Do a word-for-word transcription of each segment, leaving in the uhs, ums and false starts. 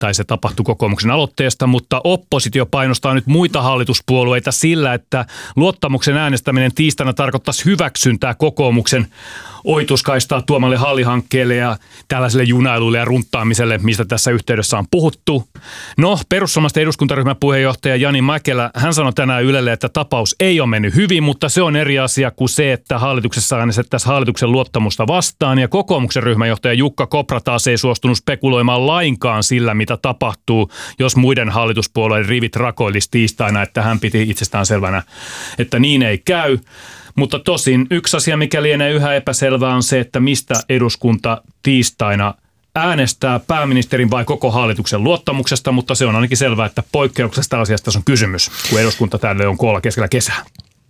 tai se tapahtui kokoomuksen aloitteesta, mutta oppositio painostaa nyt muita hallituspuolueita sillä, että luottamuksen äänestäminen tiistaina tarkoittaisi hyväksyntää kokoomuksen ohituskaistaa tuomalle hallihankkeelle ja tällaiselle junailuille ja runttaamiselle, mistä tässä yhteydessä on puhuttu. No, perussuomalaisten eduskuntaryhmän puheenjohtaja Jani Mäkelä, hän sanoi tänään Ylelle, että tapaus ei ole mennyt hyvin, mutta se on eri asia kuin se, että hallituksessa äänestettäisiin hallituksen luottamusta vastaan. Ja kokoomuksen ryhmänjohtaja Jukka Kopra taas ei suostunut spekuloimaan lainkaan sillä, mitä tapahtuu, jos muiden hallituspuolueiden rivit rakoilisi tiistaina, että hän piti itsestään selvänä, että niin ei käy. Mutta tosin yksi asia, mikä lienee yhä epäselvää, on se, että mistä eduskunta tiistaina äänestää, pääministerin vai koko hallituksen luottamuksesta, mutta se on ainakin selvää, että poikkeuksesta asiasta on kysymys, kun eduskunta täällä on koolla keskellä kesää.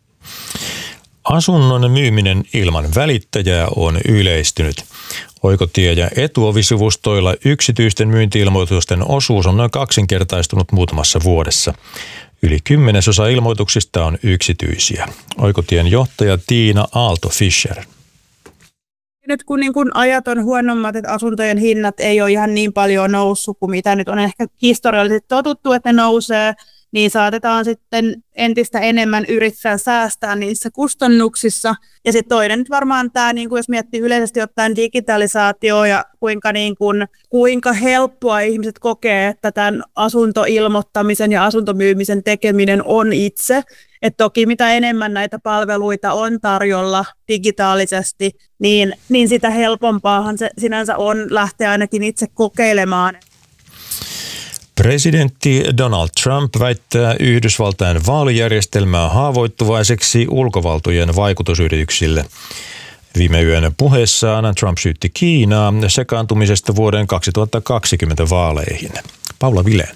Asunnon myyminen ilman välittäjää on yleistynyt. Oikotie- ja etuovisivustoilla yksityisten myynti-ilmoitusten osuus on noin kaksinkertaistunut muutamassa vuodessa. Yli kymmenesosa ilmoituksista on yksityisiä. Oikotien johtaja Tiina Aalto-Fischer. Nyt kun, niin kun ajat on huonommat, että asuntojen hinnat ei ole ihan niin paljon noussut kuin mitä nyt on ehkä historiallisesti totuttu, että ne nousee, niin saatetaan sitten entistä enemmän yrittää säästää niissä kustannuksissa. Ja sitten toinen nyt varmaan tämä, niin kuin jos miettii yleisesti ottaen digitalisaatio ja kuinka, niin kuin, kuinka helppoa ihmiset kokee, että tämän asuntoilmoittamisen ja asuntomyymisen tekeminen on itse. Et toki mitä enemmän näitä palveluita on tarjolla digitaalisesti, niin, niin sitä helpompaahan se sinänsä on lähteä ainakin itse kokeilemaan. Presidentti Donald Trump väittää Yhdysvaltain vaalijärjestelmää haavoittuvaiseksi ulkovaltojen vaikutusyrityksille. Viime yön puheessaan Trump syytti Kiinaa sekaantumisesta vuoden kaksituhattakaksikymmentä vaaleihin. Paula Vileen.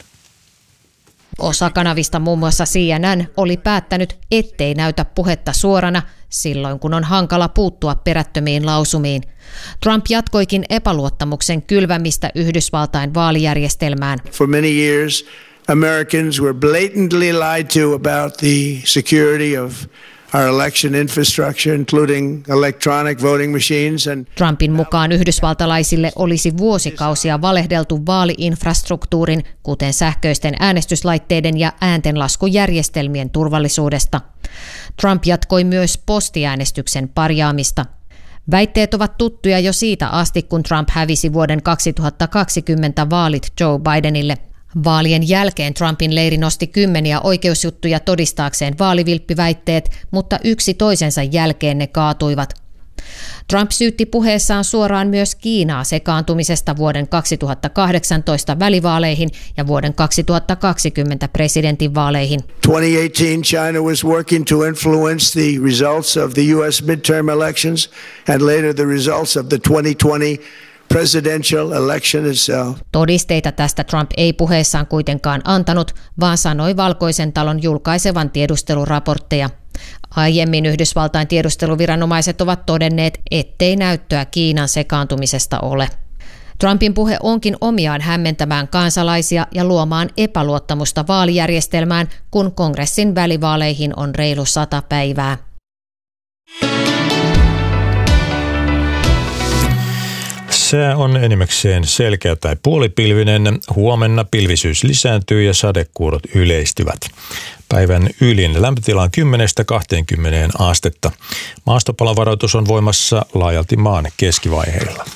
Osa kanavista, muun muassa C N N, oli päättänyt, ettei näytä puhetta suorana silloin, kun on hankala puuttua perättömiin lausumiin. Trump jatkoikin epäluottamuksen kylvämistä Yhdysvaltain vaalijärjestelmään. For many years, Americans were blatantly lied to about the security of our election infrastructure, including electronic voting machines. And Trumpin mukaan yhdysvaltalaisille olisi vuosikausia valehdeltu vaaliinfrastruktuurin, kuten sähköisten äänestyslaitteiden ja ääntenlaskujärjestelmien turvallisuudesta. Trump jatkoi myös postiäänestyksen parjaamista. Väitteet ovat tuttuja jo siitä asti, kun Trump hävisi vuoden kaksituhattakaksikymmentä vaalit Joe Bidenille. Vaalien jälkeen Trumpin leiri nosti kymmeniä oikeusjuttuja todistaakseen vaalivilppiväitteet, mutta yksi toisensa jälkeen ne kaatuivat. Trump syytti puheessaan suoraan myös Kiinaa sekaantumisesta vuoden kaksituhattakahdeksantoista välivaaleihin ja vuoden kaksituhattakaksikymmentä presidentinvaaleihin. twenty eighteen China was working to influence the results of the U S midterm elections and later the results of the twenty twenty presidential election itself. Todisteita tästä Trump ei puheessaan kuitenkaan antanut, vaan sanoi Valkoisen talon julkaisevan tiedusteluraportteja. Aiemmin Yhdysvaltain tiedusteluviranomaiset ovat todenneet, ettei näyttöä Kiinan sekaantumisesta ole. Trumpin puhe onkin omiaan hämmentämään kansalaisia ja luomaan epäluottamusta vaalijärjestelmään, kun kongressin välivaaleihin on reilu sata päivää. Sää on enimmäkseen selkeä tai puolipilvinen. Huomenna pilvisyys lisääntyy ja sadekuurot yleistyvät. Päivän ylin lämpötila on kymmenestä kahteenkymmeneen astetta. Maastopalovaroitus on voimassa laajalti maan keskivaiheilla.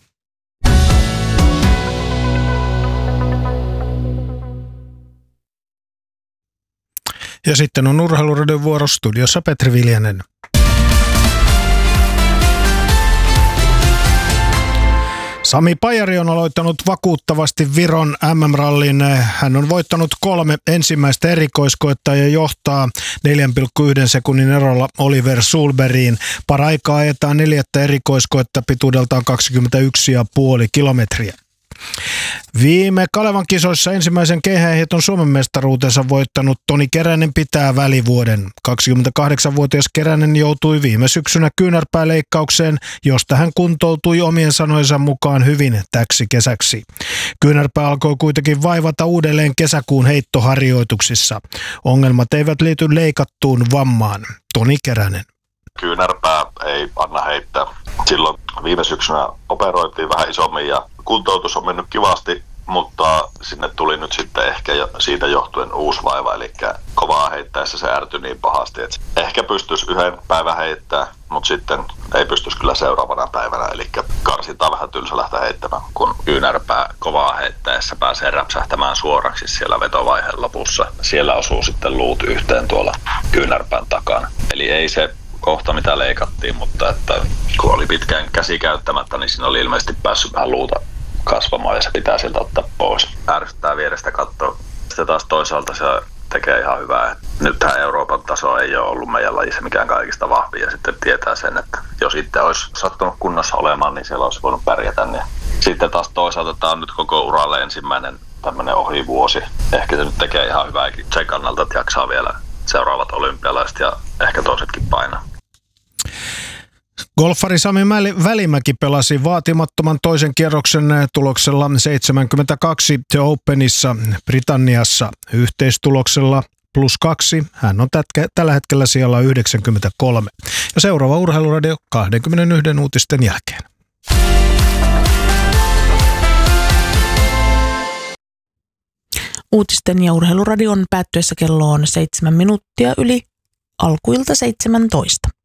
Ja sitten on Urheiluradio vuoro, studiossa Petri Viljanen. Sami Pajari on aloittanut vakuuttavasti Viron M M-rallin. Hän on voittanut kolme ensimmäistä erikoiskoetta ja johtaa neljä pilkku yksi sekunnin erolla Oliver Sulberiin. Paraikaa ajetaan neljättä erikoiskoetta pituudeltaan kaksikymmentäyksi pilkku viisi kilometriä. Viime Kalevan kisoissa ensimmäisen keihäänheiton Suomen mestaruutensa voittanut Toni Keränen pitää välivuoden. kaksikymmentäkahdeksanvuotias Keränen joutui viime syksynä kyynärpääleikkaukseen, josta hän kuntoutui omien sanojensa mukaan hyvin täksi kesäksi. Kyynärpää alkoi kuitenkin vaivata uudelleen kesäkuun heittoharjoituksissa. Ongelmat eivät liity leikattuun vammaan. Toni Keränen. Kyynärpää ei anna heittää. Silloin viime syksynä operoitiin vähän isommin ja kuntoutus on mennyt kivasti. mutta sinne tuli nyt sitten ehkä jo siitä johtuen uusi vaiva, eli kovaa heittäessä se ärtyi niin pahasti, että ehkä pystyisi yhden päivän heittämään, mutta sitten ei pystyisi kyllä seuraavana päivänä, eli karsintaan vähän tylsä lähteä heittämään, kun kyynärpää kovaa heittäessä pääsee räpsähtämään suoraksi siellä vetovaiheen lopussa. Siellä osuu sitten luut yhteen tuolla kyynärpään takana. Eli ei se kohta mitä leikattiin, mutta että kun oli pitkään käsi käyttämättä, niin siinä oli ilmeisesti päässyt vähän luuta kasvamaan ja se pitää sieltä ottaa pois. Ärsyttää vierestä katsoa. Sitten taas toisaalta se tekee ihan hyvää. Nythän Euroopan taso ei ole ollut meidän lajissa mikään kaikista vahvin ja sitten tietää sen, että jos itse olisi sattunut kunnossa olemaan, niin siellä olisi voinut pärjätä. Niin sitten taas toisaalta tämä on nyt koko uralle ensimmäinen tämmöinen ohivuosi. Ehkä se nyt tekee ihan hyvääkin sen kannalta, että jaksaa vielä seuraavat olympialaiset ja ehkä toisetkin painaa. Golfari Sami Välimäki pelasi vaatimattoman toisen kierroksen tuloksella seitsemänkymmentäkaksi The Openissa Britanniassa. Yhteistuloksella plus kaksi. Hän on tätkä, tällä hetkellä siellä yhdeksänkymmentäkolme. Ja seuraava Urheiluradio kaksikymmentäyksi uutisten jälkeen. Uutisten ja Urheiluradion päättyessä kello on seitsemän minuuttia yli alkuilta seitsemäntoista.